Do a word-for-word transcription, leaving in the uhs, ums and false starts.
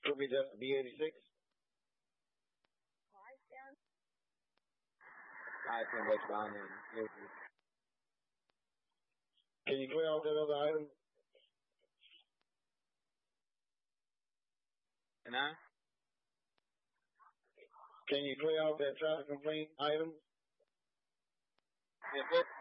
Could be the B eighty-six. I can wait behind him. Can you clear out that other item? And I? Can you clear out that traffic complaint item? Is it?